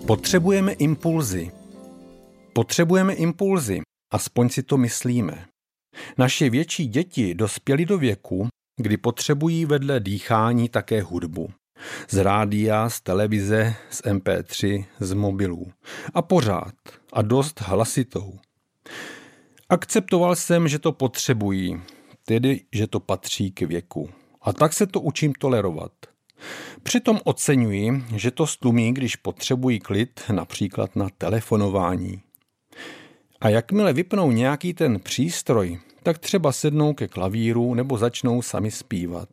Potřebujeme impulzy. Potřebujeme impulzy, aspoň si to myslíme. Naše větší děti dospěly do věku, kdy potřebují vedle dýchání také hudbu. Z rádia, z televize, z MP3, z mobilů. A pořád. A dost hlasitou. Akceptoval jsem, že to potřebují, tedy, že to patří k věku. A tak se to učím tolerovat. Přitom oceňuji, že to stlumí, když potřebují klid, například na telefonování. A jakmile vypnou nějaký ten přístroj, tak třeba sednou ke klavíru nebo začnou sami zpívat.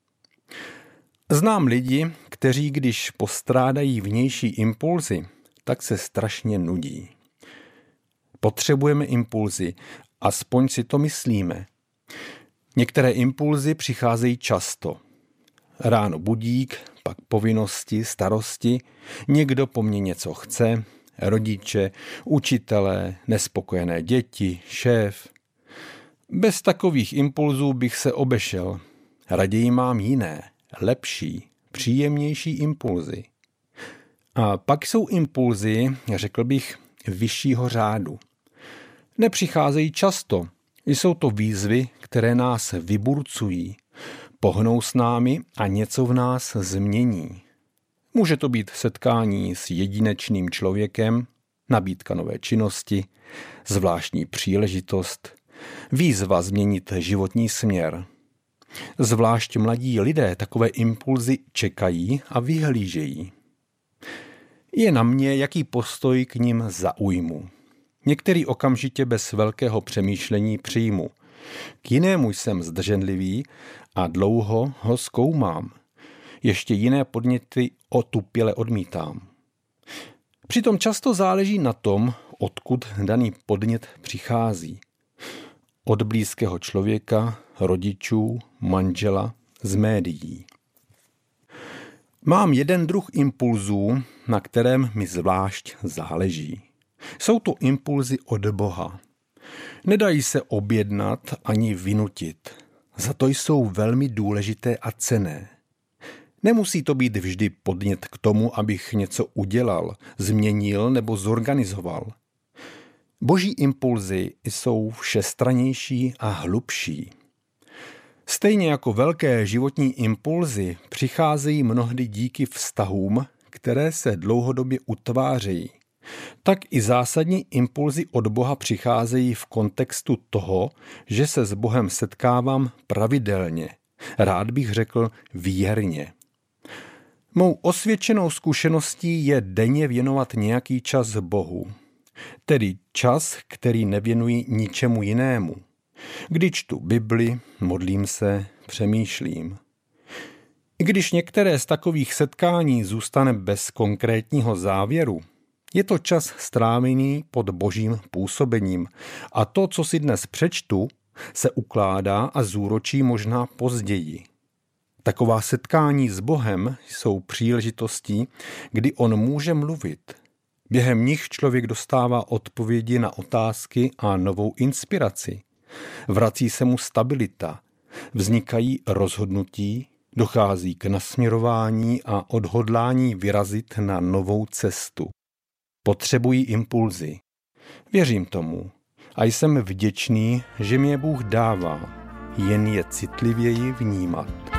Znám lidi, kteří když postrádají vnější impulzy, tak se strašně nudí. Potřebujeme impulzy, aspoň si to myslíme. Některé impulzy přicházejí často. Ráno budík, pak povinnosti, starosti, někdo po mně něco chce, rodiče, učitelé, nespokojené děti, šéf. Bez takových impulzů bych se obešel. Raději mám jiné, lepší, příjemnější impulzy. A pak jsou impulzy, řekl bych, vyššího řádu. Nepřicházejí často, jsou to výzvy, které nás vyburcují, pohnou s námi a něco v nás změní. Může to být setkání s jedinečným člověkem, nabídka nové činnosti, zvláštní příležitost, výzva změnit životní směr. Zvlášť mladí lidé takové impulzy čekají a vyhlížejí. Je na mě, jaký postoj k nim zaujmu. Některý okamžitě bez velkého přemýšlení přijmu. K jinému jsem zdrženlivý a dlouho ho zkoumám. Ještě jiné podněty otupěle odmítám. Přitom často záleží na tom, odkud daný podnět přichází. Od blízkého člověka, rodičů, manžela, z médií. Mám jeden druh impulzů, na kterém mi zvlášť záleží. Jsou to impulzy od Boha. Nedají se objednat ani vynutit. Za to jsou velmi důležité a cenné. Nemusí to být vždy podnět k tomu, abych něco udělal, změnil nebo zorganizoval. Boží impulzy jsou všestrannější a hlubší. Stejně jako velké životní impulzy přicházejí mnohdy díky vztahům, které se dlouhodobě utvářejí. Tak i zásadní impulzy od Boha přicházejí v kontextu toho, že se s Bohem setkávám pravidelně. Rád bych řekl věrně. Mou osvědčenou zkušeností je denně věnovat nějaký čas Bohu. Tedy čas, který nevěnuji ničemu jinému. Kdy čtu Bibli, modlím se, přemýšlím. I když některé z takových setkání zůstane bez konkrétního závěru, je to čas strávený pod Božím působením a to, co si dnes přečtu, se ukládá a zúročí možná později. Taková setkání s Bohem jsou příležitostí, kdy on může mluvit. Během nich člověk dostává odpovědi na otázky a novou inspiraci. Vrací se mu stabilita, vznikají rozhodnutí, dochází k nasměrování a odhodlání vyrazit na novou cestu. Potřebují impulzy. Věřím tomu a jsem vděčný, že mi je Bůh dává, jen je citlivěji vnímat.